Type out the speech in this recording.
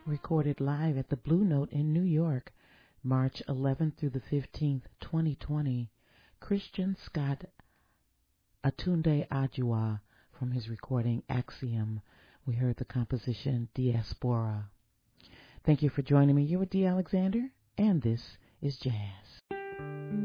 recorded live at the Blue Note in New York, March 11th through the 15th, 2020. Christian Scott Atunde Adjua from his recording Axiom. We heard the composition Diaspora. Thank you for joining me. You're with D. Alexander, and this is Jazz.